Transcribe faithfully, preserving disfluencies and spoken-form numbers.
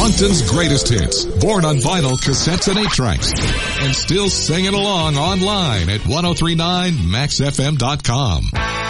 Moncton's greatest hits, born on vinyl, cassettes, and eight tracks. And still singing along online at ten thirty-nine max f m dot com.